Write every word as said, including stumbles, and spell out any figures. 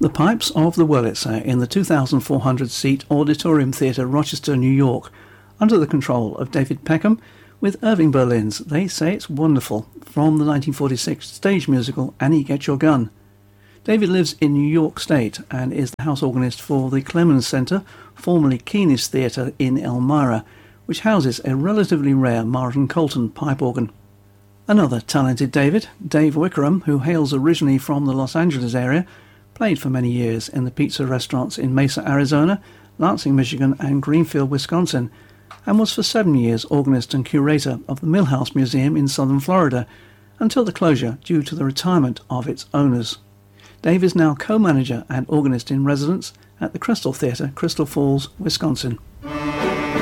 The Pipes of the Wurlitzer in the two thousand four hundred seat Auditorium Theatre, Rochester, New York, under the control of David Peckham, with Irving Berlin's They Say It's Wonderful, from the nineteen forty-six stage musical Annie Get Your Gun. David lives in New York State and is the house organist for the Clemens Center, formerly Keenest Theatre in Elmira, which houses a relatively rare Martin Colton pipe organ. Another talented David, Dave Wickerham, who hails originally from the Los Angeles area, played for many years in the pizza restaurants in Mesa, Arizona, Lansing, Michigan and Greenfield, Wisconsin, and was for seven years organist and curator of the Millhouse Museum in southern Florida, until the closure due to the retirement of its owners. Dave is now co-manager and organist in residence at the Crystal Theatre, Crystal Falls, Wisconsin.